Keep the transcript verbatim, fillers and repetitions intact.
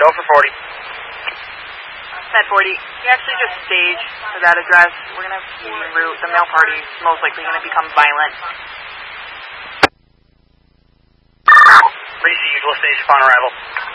Go for forty. Med forty, you actually just stage for that address. We're going to have to en route. The mail party is most likely going to become violent. Racy, usual stage upon arrival.